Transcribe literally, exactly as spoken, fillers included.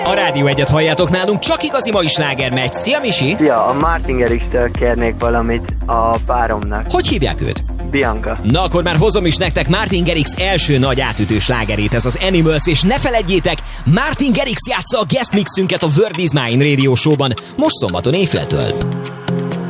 A Rádió Egyet halljátok nálunk, csak igazi mai sláger megy. Szia, Misi! Szia, a Martin Garrix-től kérnék valamit a páromnak. Hogy hívják őt? Bianca. Na akkor már hozom is nektek Martin Garrix első nagy átütő slágerét, ez az Animals, és ne feledjétek, Martin Garrix játsza a guest mixünket a Word Is Mine Radio Show-ban, most szombaton éjféltől.